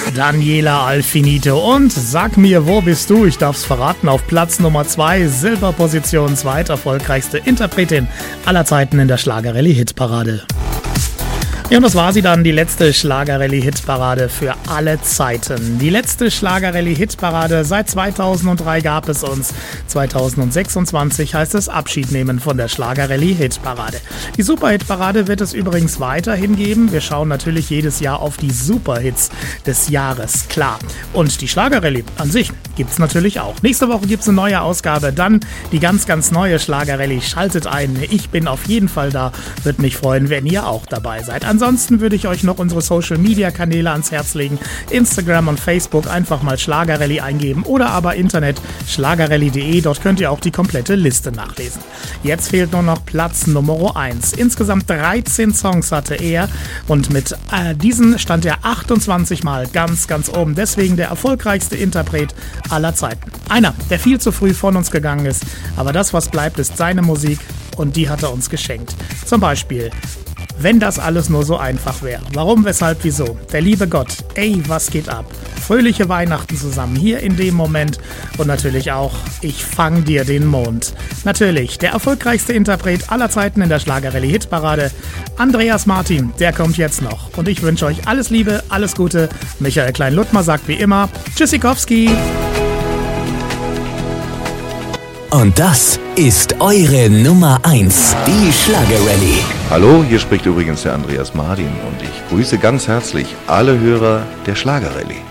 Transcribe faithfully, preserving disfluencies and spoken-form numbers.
Daniela Alfinito und Sag mir, wo bist du? Ich darf's verraten, auf Platz Nummer zwei, Silberposition, zweiterfolgreichste Interpretin aller Zeiten in der Schlager-Rallye-Hitparade. Ja, und das war sie dann, die letzte Schlager-Rallye-Hitparade für alle Zeiten. Die letzte Schlager-Rallye-Hitparade seit zweitausenddrei gab es uns. zweitausendsechsundzwanzig heißt es Abschied nehmen von der Schlager-Rallye-Hitparade. Die Super-Hitparade wird es übrigens weiterhin geben. Wir schauen natürlich jedes Jahr auf die Superhits des Jahres, klar. Und die Schlager-Rallye an sich gibt's natürlich auch. Nächste Woche gibt's eine neue Ausgabe, dann die ganz, ganz neue Schlager-Rallye. Schaltet ein, ich bin auf jeden Fall da. Würde mich freuen, wenn ihr auch dabei seid. Ansonsten würde ich euch noch unsere Social-Media-Kanäle ans Herz legen. Instagram und Facebook einfach mal Schlager-Rallye eingeben oder aber Internet schlagerrallye punkt de. Dort könnt ihr auch die komplette Liste nachlesen. Jetzt fehlt nur noch Platz Nummer eins. Insgesamt dreizehn Songs hatte er und mit äh, diesen stand er achtundzwanzig Mal ganz, ganz oben. Deswegen der erfolgreichste Interpret aller Zeiten. Einer, der viel zu früh von uns gegangen ist, aber das, was bleibt, ist seine Musik und die hat er uns geschenkt. Zum Beispiel Wenn das alles nur so einfach wäre. Warum, weshalb, wieso? Der liebe Gott, ey, was geht ab? Fröhliche Weihnachten zusammen, hier in dem Moment. Und natürlich auch, ich fang dir den Mond. Natürlich, der erfolgreichste Interpret aller Zeiten in der Schlager-Rallye-Hitparade, Andreas Martin, der kommt jetzt noch. Und ich wünsche euch alles Liebe, alles Gute. Michael Klein-Luttmer sagt wie immer, Tschüssikowski. Und das ist eure Nummer eins, die Schlager-Rallye. Hallo, hier spricht übrigens der Andreas Martin und ich grüße ganz herzlich alle Hörer der Schlager-Rallye.